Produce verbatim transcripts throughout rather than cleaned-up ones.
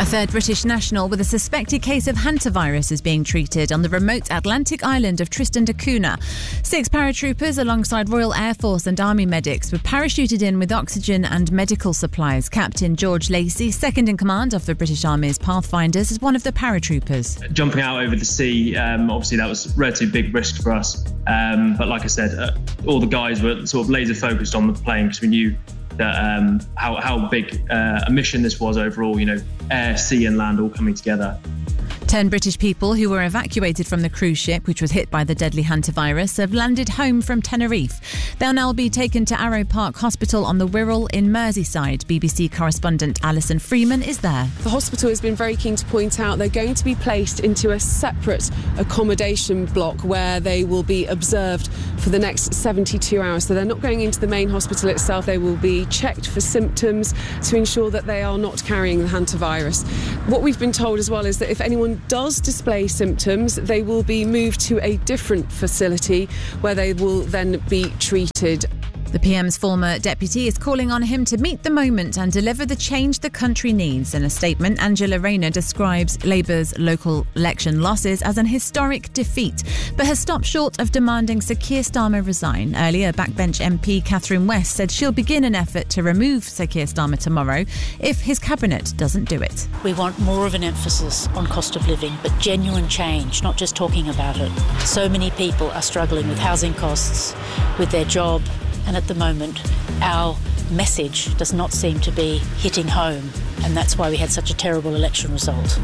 A third British national with a suspected case of hantavirus is being treated on the remote Atlantic island of Tristan da Cunha. Six paratroopers alongside Royal Air Force and Army medics were parachuted in with oxygen and medical supplies. Captain George Lacey, second in command of the British Army's Pathfinders, is one of the paratroopers. Jumping out over the sea, um, obviously that was a relatively big risk for us. Um, but like I said, uh, all the guys were sort of laser focused on the plane because we knew that um, how, how big uh, a mission this was overall, you know, air, sea and land all coming together. Ten British people who were evacuated from the cruise ship, which was hit by the deadly hantavirus, have landed home from Tenerife. They'll now be taken to Arrow Park Hospital on the Wirral in Merseyside. B B C correspondent Alison Freeman is there. The hospital has been very keen to point out they're going to be placed into a separate accommodation block where they will be observed for the next seventy-two hours. So they're not going into the main hospital itself. They will be checked for symptoms to ensure that they are not carrying the hantavirus. What we've been told as well is that if anyone does display symptoms, they will be moved to a different facility where they will then be treated. The P M's former deputy is calling on him to meet the moment and deliver the change the country needs. In a statement, Angela Rayner describes Labour's local election losses as an historic defeat, but has stopped short of demanding Sir Keir Starmer resign. Earlier, backbench M P Catherine West said she'll begin an effort to remove Sir Keir Starmer tomorrow if his cabinet doesn't do it. We want more of an emphasis on cost of living, but genuine change, not just talking about it. So many people are struggling with housing costs, with their job, and at the moment, our message does not seem to be hitting home, and that's why we had such a terrible election result.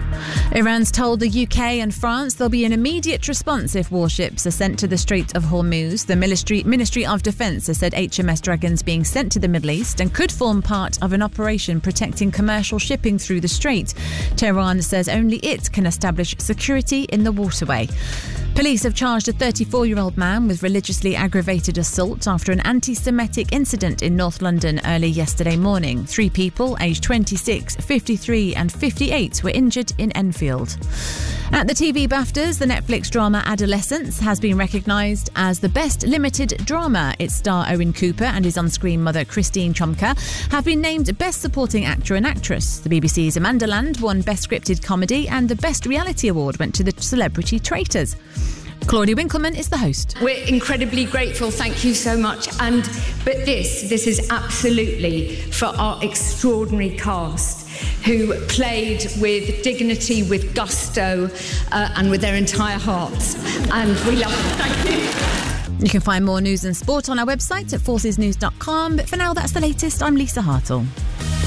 Iran's told the U K and France there'll be an immediate response if warships are sent to the Strait of Hormuz. The Ministry, Ministry of Defence has said H M S Dragons being sent to the Middle East and could form part of an operation protecting commercial shipping through the strait. Tehran says only it can establish security in the waterway. Police have charged a thirty-four-year-old man with religiously aggravated assault after an anti-Semitic incident in North London early yesterday morning. Three people, aged twenty-six, fifty-three and fifty-eight, were injured in Enfield. At the T V BAFTAs, the Netflix drama Adolescence has been recognised as the best limited drama. Its star Owen Cooper and his on-screen mother Christine Chomka have been named Best Supporting Actor and Actress. The B B C's Amanda Land won Best Scripted Comedy, and the Best Reality Award went to The Celebrity Traitors. Claudia Winkleman is the host. We're incredibly grateful, thank you so much. And but this, this is absolutely for our extraordinary cast who played with dignity, with gusto, uh, and with their entire hearts. And we love them. Thank you. You can find more news and sport on our website at forces news dot com. But for now, that's the latest. I'm Lisa Hartle.